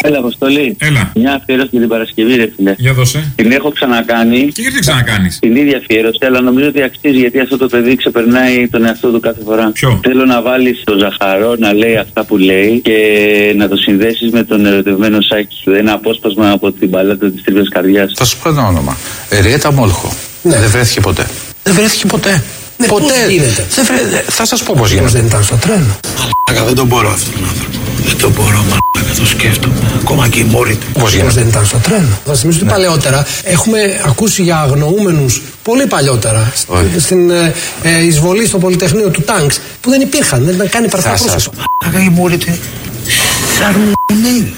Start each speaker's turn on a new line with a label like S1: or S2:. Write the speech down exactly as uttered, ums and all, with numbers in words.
S1: Έλα, Αποστολή.
S2: Έλα.
S1: Μια αφιέρωση για την Παρασκευή, ρε φίλε.
S2: Για δώσε.
S1: Την έχω ξανακάνει.
S2: Και γιατί ξανακάνεις?
S1: Την ίδια αφιέρωση, αλλά νομίζω ότι αξίζει γιατί αυτό το παιδί ξεπερνάει τον εαυτό του κάθε φορά.
S2: Ποιο?
S1: Θέλω να βάλεις το Ζαχαρό να λέει αυτά που λέει και να το συνδέσεις με τον ερωτευμένο Σάκη. Ένα απόσπασμα από την παλάτα της Τρίπιας Καρδιάς.
S3: Θα σου πω ένα όνομα. Εριέτα Μόλχο.
S4: Ναι.
S3: Δεν βρέθηκε ποτέ. Δεν βρέθηκε ποτέ.
S4: Ναι,
S3: ποτέ.
S4: Πώς γίνεται?
S3: Δεν βρέ... Θα σας πω πώς γίνεται.
S4: Δεν ήταν στο τρένο.
S5: Μαλάκα, δεν τον μπορώ αυτόν τον άνθρωπο. Δεν τον μπορώ, μαλάκα, το σκέφτομαι. Ακόμα και η μόρη του.
S3: Πώς γίνεται.
S4: Δεν ήταν στο τρένο. Θα θυμίσω ότι παλαιότερα έχουμε ακούσει για αγνοούμενους πολύ παλιότερα.
S3: Όχι.
S4: Στην ε, ε, εισβολή στο Πολυτεχνείο του Τάγκς που δεν υπήρχαν. Δεν ήταν καν υπαρκτά πρόσωπα.
S5: Μαλάκα, η μόρη του. Σαρμονή.